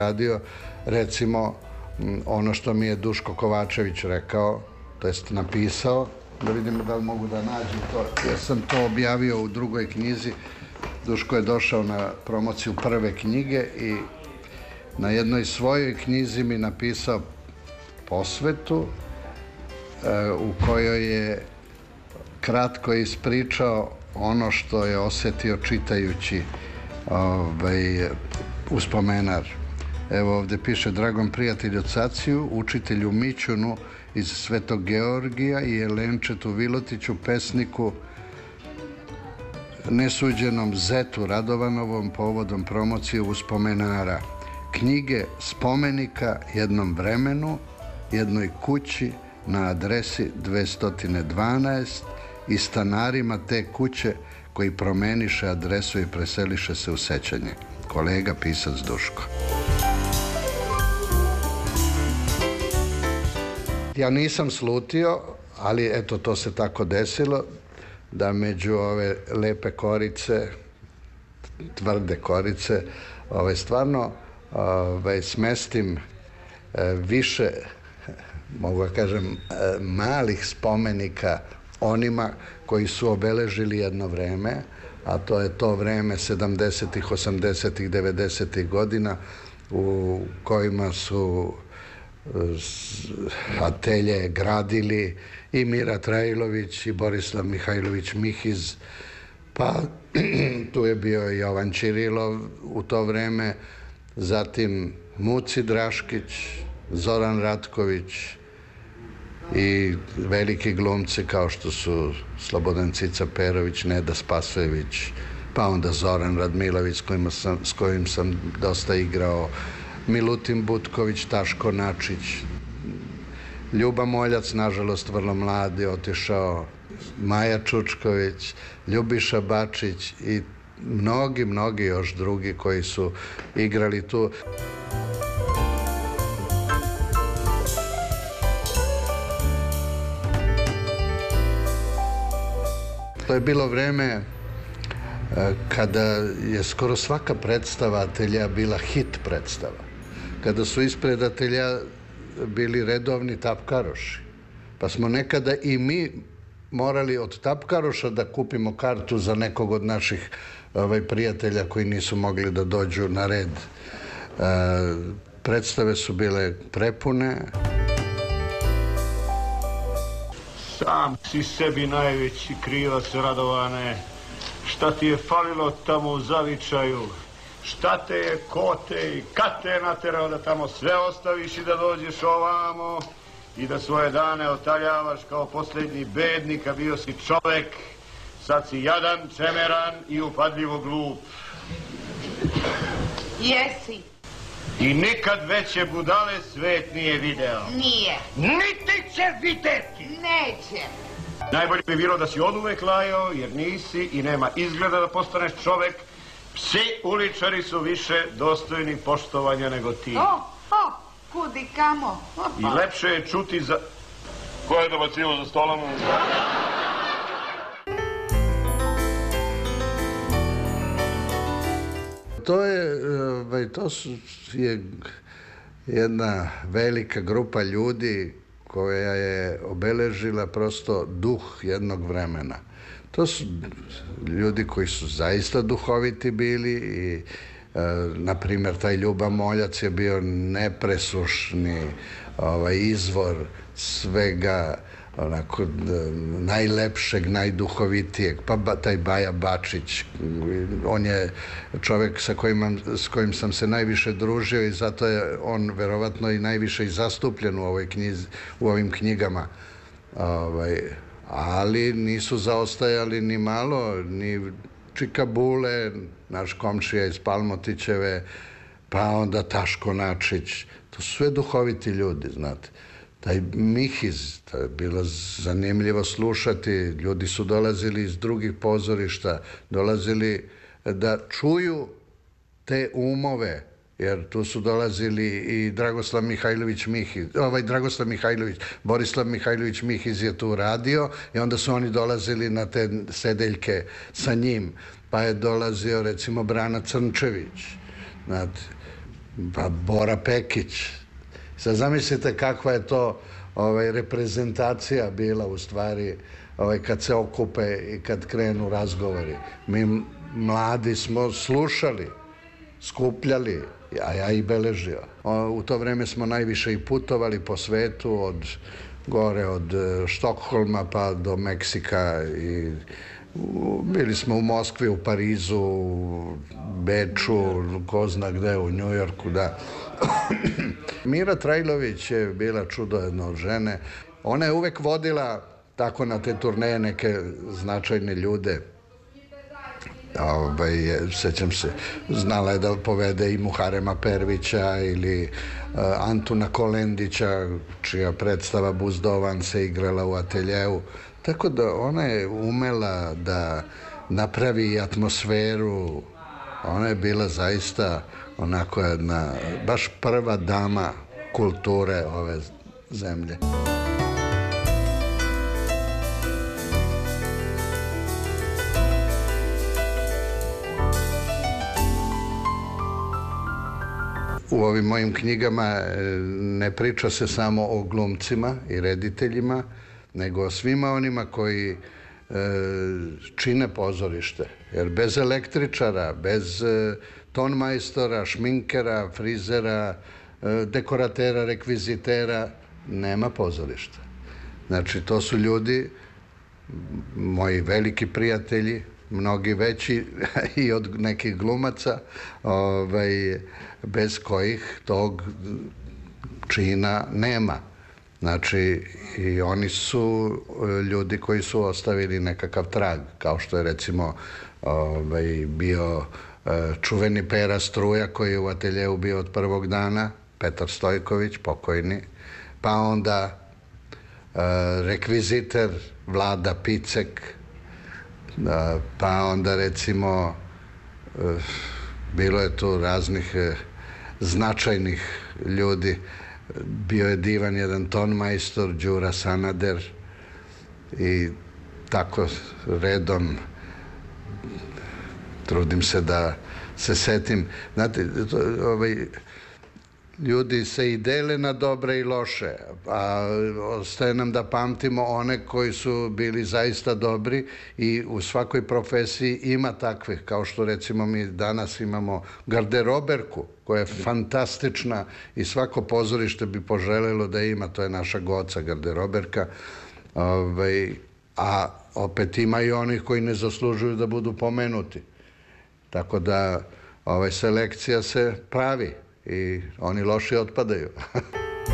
radio, recimo ono što mi je Duško Kovačević rekao, to jest napisao, da vidimo da li mogu da nađem to, jer sam to objavio u drugoj knjizi. Duško je došao na promociju prve knjige i na jednoj svojoj knjizi mi napisao posvetu u kojoj je kratko ispričao ono što je osjetio čitajući uspomenar. Evo ovdje piše: dragom prijatelju Caciju, učitelju Mićunu iz Svetog Georgija i Jelenčetu Vilotiću, pesniku, nesuđenom Zetu Radovanovom povodom promocije uspomenara, knjige spomenika jednom vremenu, jednoj kući na adresi 212 i stanarima te kuće koji promeniše adresu i preseliše se u sećanje. Kolega pisac Duško. Ja nisam slutio, ali eto to se tako desilo, da među ove lepe korice, tvrde korice, stvarno smestim više, mogu da kažem, malih spomenika onima koji su obeležili jedno vreme, a to je to vreme 70-ih, 80-ih, 90-ih godina u kojima su atelje gradili i Mira Trajlović i Borislav Mihajlović Mihiz, pa tu je bio i Jovan Ćirilov u to vreme, zatim Muci Draškić, Zoran Ratković i veliki glumci kao što su Slobodan Cica Perović, Neda Spasojević, pa onda Zoran Radmilović s kojim sam dosta igrao, Milutin Butković, Taško Načić, Ljuba Moljac, nažalost vrlo mladi, otišao, Maja Čučković, Ljubiša Bačić i mnogi još drugi koji su igrali tu. To je bilo vreme kada je skoro svaka predstava atelja bila hit predstava. Kada su ispred atelja bili redovni tapkaroši. Pa smo nekada i mi morali od tapkaroša da kupimo kartu za nekog od naših prijatelja koji nisu mogli da dođu na red. Predstave su bile prepune. Sam si sebi najveći krivac, Radovane. Šta ti je falilo tamo u Zavičaju? Šta te je, ko te i kad te je naterao da tamo sve ostaviš i da dođeš ovamo i da svoje dane otaljavaš kao posljednji bednik, a bio si čovek, sad si jadan, čemeran i upadljivo glup. Jesi. I nikad veće budale svet nije video. Nije. Niti će videti. Neće. Najbolje bi bilo da si oduvek lajao, jer nisi i nema izgleda da postaneš čovek. Psi uličari su više dostojni poštovanja nego ti. Kudi kamo. I lepše je čuti za... Ko je dobacivo za stolom? To je jedna velika grupa ljudi koja je obeležila prosto duh jednog vremena. To su ljudi koji su zaista duhoviti bili i, na primjer, taj Ljuba Moljac je bio nepresušni izvor svega onako najlepšeg, najduhovitijeg. Pa taj Baja Bačić, on je čovjek s kojim sam se najviše družio i zato je on verovatno i najviše i zastupljen u ovim knjigama. Ali nisu zaostajali ni malo, ni Čika Bule, naš komšija iz Palmotićeve, pa onda Taško Načić. To su sve duhoviti ljudi, znate. Taj Mihiz, to je bilo zanimljivo slušati. Ljudi su dolazili iz drugih pozorišta, dolazili da čuju te umove, jer tu su dolazili i Dragoslav Mihajlović Mihiz, Borislav Mihajlović Mihiz je tu radio i onda su oni dolazili na te sedeljke sa njim. Pa je dolazio recimo Brana Crnčević, znate. Pa Bora Pekić. Sad zamislite kakva je to reprezentacija bila u stvari kad se okupe i kad krenu razgovori. Mi mladi smo slušali, skupljali, a ja i beležio. U to vreme smo najviše i putovali po svetu, od Štokholma pa do Meksika i bili smo u Moskvi, u Parizu, u Beču, ko zna gde, u Njujorku, da. Mira Trajlović je bila čudo jedno od žene. Ona je uvek vodila tako na te turneje neke značajne ljude. Sećam se, znala je da povede i Muharema Pervića ili Antuna Kolendića, čija predstava Buzdovan se igrala u ateljeu. Tako da ona je umela da napravi atmosferu. Ona je bila zaista onako jedna, baš prva dama kulture ove zemlje. U ovim mojim knjigama ne priča se samo o glumcima i rediteljima, nego o svima onima koji čine pozorište. Jer bez električara, bez tonmajstora, šminkera, frizera, dekoratera, rekvizitera, nema pozorišta. Znači, to su ljudi, moji veliki prijatelji, mnogi veći i od nekih glumaca, bez kojih tog čina nema. Znači, i oni su ljudi koji su ostavili nekakav trag, kao što je recimo bio čuveni Pera Struja, koji je u ateljeu bio od prvog dana, Petar Stojković, pokojni, pa onda rekviziter Vlada Picek, pa onda recimo bilo je tu raznih značajnih ljudi. Bio je divan jedan tonmajstor, Đura Sanader, i tako redom trudim se da se setim. Znate, ljudi se i dele na dobre i loše, a ostaje nam da pamtimo one koji su bili zaista dobri i u svakoj profesiji ima takvih, kao što recimo mi danas imamo garderoberku koja je fantastična i svako pozorište bi poželelo da ima, to je naša Goca garderoberka, a opet ima i onih koji ne zaslužuju da budu pomenuti. Tako da selekcija se pravi i oni loši otpadaju.